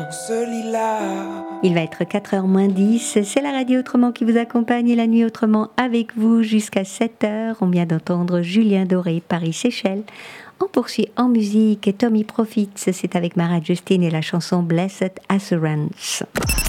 ce lit-là. Il va être 4h moins 10, c'est la radio Autrement qui vous accompagne et la nuit Autrement avec vous jusqu'à 7h. On vient d'entendre Julien Doré, Paris-Seychelles. On poursuit en musique et Tommy Profits, c'est avec Mara Justine et la chanson Blessed Assurance.